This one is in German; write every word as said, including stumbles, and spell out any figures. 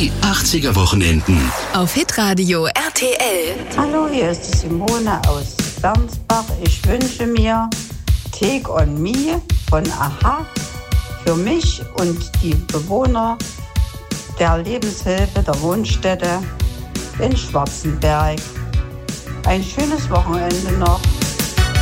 Die achtziger Wochenenden. Auf Hitradio R T L. Hallo, hier ist die Simone aus Bernsbach. Ich wünsche mir Take on Me von Aha für mich und die Bewohner der Lebenshilfe der Wohnstätte in Schwarzenberg. Ein schönes Wochenende noch.